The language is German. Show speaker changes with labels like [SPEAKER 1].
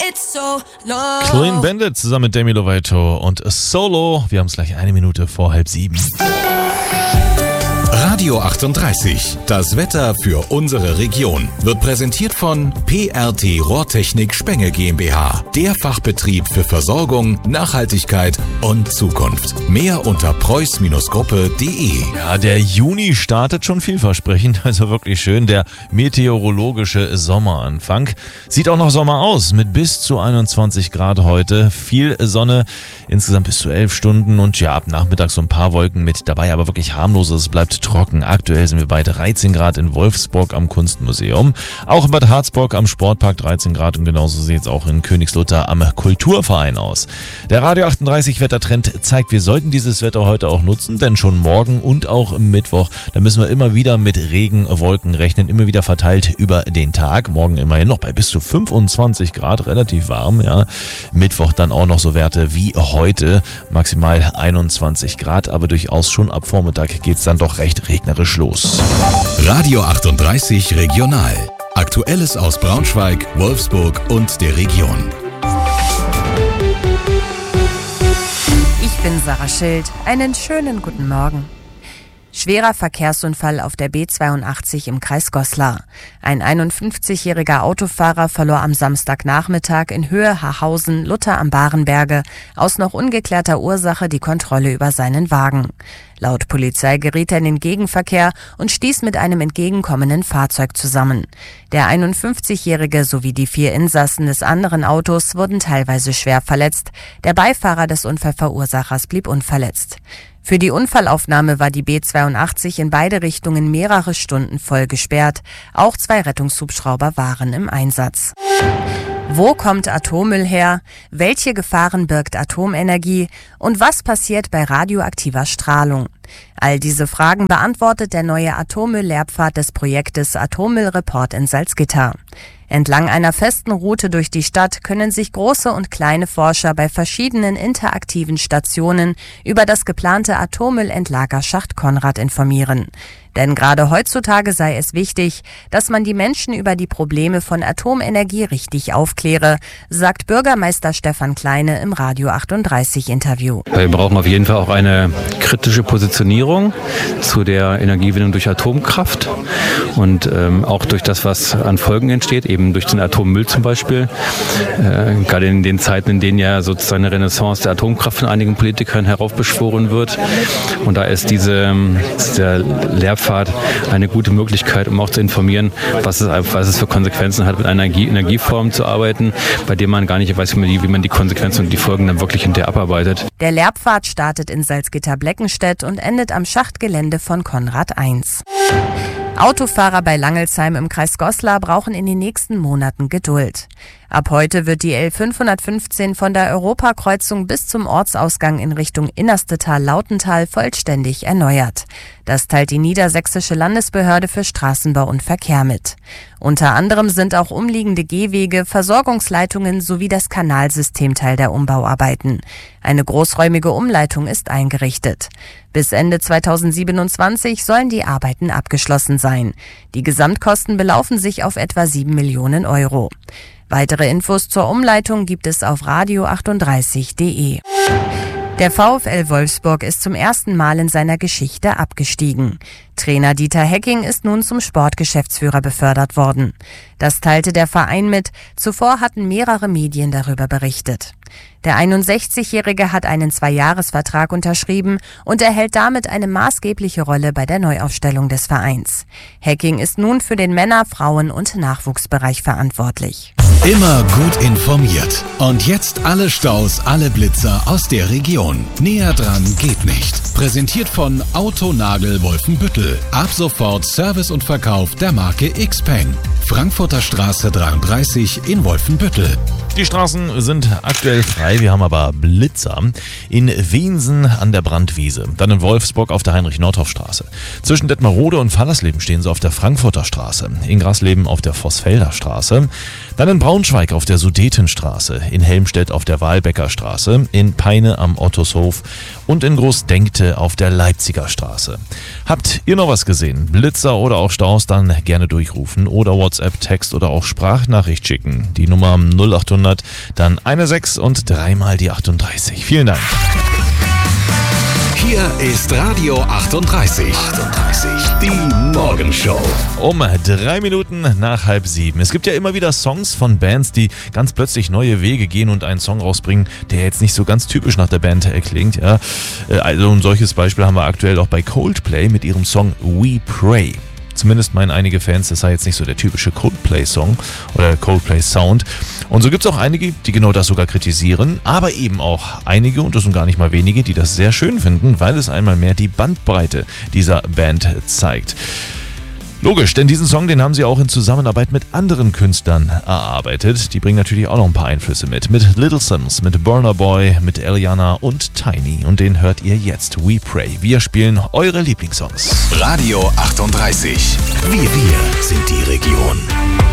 [SPEAKER 1] Clean Bandit zusammen mit Demi Lovato und Solo. Wir haben es gleich 6:41.
[SPEAKER 2] Radio 38, das Wetter für unsere Region, wird präsentiert von PRT Rohrtechnik Spenge GmbH, der Fachbetrieb für Versorgung, Nachhaltigkeit und Zukunft. Mehr unter preuß-gruppe.de.
[SPEAKER 1] Ja, der Juni startet schon vielversprechend, also wirklich schön. Der meteorologische Sommeranfang. Sieht auch noch Sommer aus, mit bis zu 21 Grad heute. Viel Sonne, insgesamt bis zu 11 Stunden und ja, ab Nachmittag so ein paar Wolken mit dabei, aber wirklich harmlos, es bleibt trocken. Aktuell sind wir bei 13 Grad in Wolfsburg am Kunstmuseum. Auch in Bad Harzburg am Sportpark 13 Grad und genauso sieht es auch in Königslutter am Kulturverein aus. Der Radio 38 Wettertrend zeigt, wir sollten dieses Wetter heute auch nutzen, denn schon morgen und auch am Mittwoch, da müssen wir immer wieder mit Regenwolken rechnen, immer wieder verteilt über den Tag. Morgen immerhin noch bei bis zu 25 Grad, relativ warm, ja. Mittwoch dann auch noch so Werte wie heute, maximal 21 Grad, aber durchaus schon ab Vormittag geht es dann doch recht regnerisch los.
[SPEAKER 2] Radio 38 Regional. Aktuelles aus Braunschweig, Wolfsburg und der Region.
[SPEAKER 3] Ich bin Sarah Schild. Einen schönen guten Morgen. Schwerer Verkehrsunfall auf der B82 im Kreis Goslar. Ein 51-jähriger Autofahrer verlor am Samstagnachmittag in Höhe Haarhausen, Lutter am Barenberge, aus noch ungeklärter Ursache die Kontrolle über seinen Wagen. Laut Polizei geriet er in den Gegenverkehr und stieß mit einem entgegenkommenden Fahrzeug zusammen. Der 51-jährige sowie die 4 Insassen des anderen Autos wurden teilweise schwer verletzt. Der Beifahrer des Unfallverursachers blieb unverletzt. Für die Unfallaufnahme war die B82 in beide Richtungen mehrere Stunden voll gesperrt. Auch 2 Rettungshubschrauber waren im Einsatz. Wo kommt Atommüll her? Welche Gefahren birgt Atomenergie? Und was passiert bei radioaktiver Strahlung? All diese Fragen beantwortet der neue Atommüll-Lehrpfad des Projektes Atommüllreport in Salzgitter. Entlang einer festen Route durch die Stadt können sich große und kleine Forscher bei verschiedenen interaktiven Stationen über das geplante Atommüllendlagerschacht Konrad informieren. Denn gerade heutzutage sei es wichtig, dass man die Menschen über die Probleme von Atomenergie richtig aufkläre, sagt Bürgermeister Stefan Kleine im Radio 38 Interview.
[SPEAKER 4] Wir brauchen auf jeden Fall auch eine kritische Positionierung zu der Energiegewinnung durch Atomkraft und auch durch das, was an Folgen entsteht, eben durch den Atommüll zum Beispiel. Gerade in den Zeiten, in denen ja sozusagen eine Renaissance der Atomkraft von einigen Politikern heraufbeschworen wird. Und da ist der Lehrpfad eine gute Möglichkeit, um auch zu informieren, was es für Konsequenzen hat, mit einer Energieform zu arbeiten, bei dem man gar nicht weiß, wie man die Konsequenzen und die Folgen dann wirklich hinterher abarbeitet.
[SPEAKER 3] Der Lehrpfad startet in Salzgitter-Bleckenstedt und endet am Schachtgelände von Konrad 1. Autofahrer bei Langelsheim im Kreis Goslar brauchen in den nächsten Monaten Geduld. Ab heute wird die L515 von der Europakreuzung bis zum Ortsausgang in Richtung Innerstetal-Lautental vollständig erneuert. Das teilt die Niedersächsische Landesbehörde für Straßenbau und Verkehr mit. Unter anderem sind auch umliegende Gehwege, Versorgungsleitungen sowie das Kanalsystem Teil der Umbauarbeiten. Eine großräumige Umleitung ist eingerichtet. Bis Ende 2027 sollen die Arbeiten abgeschlossen sein. Die Gesamtkosten belaufen sich auf etwa 7 Millionen Euro. Weitere Infos zur Umleitung gibt es auf radio38.de. Der VfL Wolfsburg ist zum ersten Mal in seiner Geschichte abgestiegen. Trainer Dieter Hecking ist nun zum Sportgeschäftsführer befördert worden. Das teilte der Verein mit. Zuvor hatten mehrere Medien darüber berichtet. Der 61-Jährige hat einen 2-Jahres-Vertrag unterschrieben und erhält damit eine maßgebliche Rolle bei der Neuaufstellung des Vereins. Hecking ist nun für den Männer-, Frauen- und Nachwuchsbereich verantwortlich.
[SPEAKER 2] Immer gut informiert. Und jetzt alle Staus, alle Blitzer aus der Region. Näher dran geht nicht. Präsentiert von Autonagel Wolfenbüttel. Ab sofort Service und Verkauf der Marke Xpeng. Frankfurter Straße 33 in Wolfenbüttel.
[SPEAKER 1] Die Straßen sind aktuell frei, wir haben aber Blitzer. In Wiensen an der Brandwiese, dann in Wolfsburg auf der Heinrich-Nordhoff-Straße. Zwischen Detmerode und Fallersleben stehen sie auf der Frankfurter Straße, in Grasleben auf der Vossfelder Straße, dann in Braunschweig auf der Sudetenstraße, in Helmstedt auf der Wahlbecker Straße, in Peine am Ottoshof und in Großdenkte auf der Leipziger Straße. Habt ihr noch was gesehen? Blitzer oder auch Staus, dann gerne durchrufen oder WhatsApp, Text oder auch Sprachnachricht schicken. Die Nummer 0800 0800, dann eine 6 und dreimal die 38. Vielen Dank.
[SPEAKER 2] Hier ist Radio 38. Die Morgenshow.
[SPEAKER 1] Um 3 Minuten nach 6:30. Es gibt ja immer wieder Songs von Bands, die ganz plötzlich neue Wege gehen und einen Song rausbringen, der jetzt nicht so ganz typisch nach der Band klingt. Ja. Also ein solches Beispiel haben wir aktuell auch bei Coldplay mit ihrem Song We Pray. Zumindest meinen einige Fans, das sei jetzt nicht so der typische Coldplay-Song oder Coldplay-Sound. Und so gibt es auch einige, die genau das sogar kritisieren, aber eben auch einige, und das sind gar nicht mal wenige, die das sehr schön finden, weil es einmal mehr die Bandbreite dieser Band zeigt. Logisch, denn diesen Song, den haben sie auch in Zusammenarbeit mit anderen Künstlern erarbeitet. Die bringen natürlich auch noch ein paar Einflüsse mit. Mit Little Sims, mit Burna Boy, mit Eliana und Tiny. Und den hört ihr jetzt, We Pray. Wir spielen eure Lieblingssongs.
[SPEAKER 2] Radio 38. Wir sind die Region.